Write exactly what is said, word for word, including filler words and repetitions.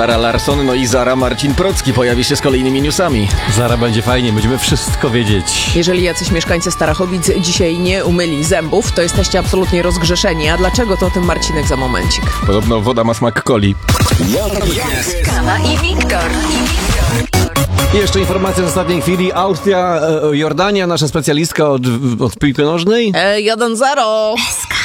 Zara Larsson, no i Zara Marcin Procki pojawi się z kolejnymi newsami. Zara będzie fajnie, będziemy wszystko wiedzieć. Jeżeli jacyś mieszkańcy Starachowic dzisiaj nie umyli zębów, to jesteście absolutnie rozgrzeszeni. A dlaczego, to o tym Marcinek za momencik. Podobno woda ma smak coli. Kawa i Wiktor. I jeszcze informacja z ostatniej chwili. Austria, e, Jordania, nasza specjalistka od, od piłki nożnej. E, jeden zero.